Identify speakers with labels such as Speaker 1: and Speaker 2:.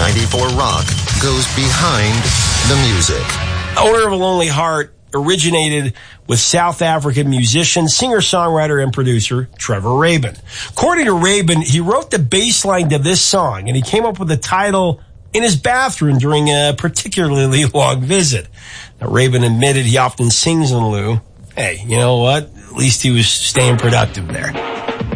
Speaker 1: 94 Rock goes behind the music.
Speaker 2: Owner of a Lonely Heart originated with South African musician, singer-songwriter, and producer Trevor Rabin. According to Rabin, he wrote the bass line to this song, and he came up with the title in his bathroom during a particularly long visit. Now, Rabin admitted he often sings in Lou. Hey, you know what? At least he was staying productive there.